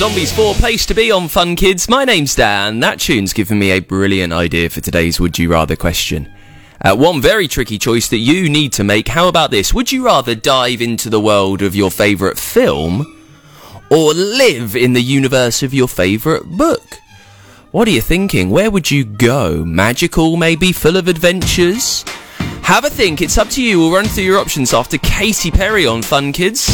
Zombies 4, place to be on Fun Kids. My name's Dan. That tune's given me a brilliant idea for today's Would You Rather question. One very tricky choice that you need to make. How about this? Would you rather dive into the world of your favourite film or live in the universe of your favourite book? What are you thinking? Where would you go? Magical, maybe? Full of adventures? Have a think. It's up to you. We'll run through your options after Katy Perry on Fun Kids.